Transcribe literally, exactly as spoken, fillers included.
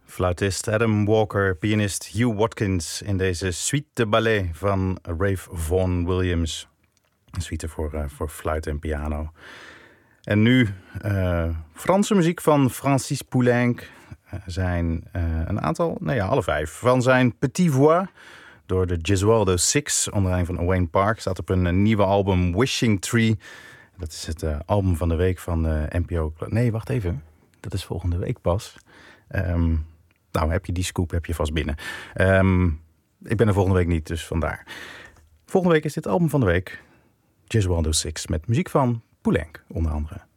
Fluitist Adam Walker, pianist Hugh Watkins in deze suite de ballet van Ralph Vaughan Williams. Een suite voor, uh, voor fluit en piano. En nu uh, Franse muziek van Francis Poulenc. Uh, zijn uh, een aantal, nou ja, alle vijf. Van zijn Petit Voix door de Gesualdo Six onder leiding van Wayne Park. Staat op een, een nieuwe album Wishing Tree. Dat is het uh, album van de week van de N P O. Nee, wacht even. Dat is volgende week pas. Um, nou, heb je die scoop, heb je vast binnen. Um, ik ben er volgende week niet, dus vandaar. Volgende week is dit album van de week. Gesualdo Six met muziek van Poulenc, onder andere.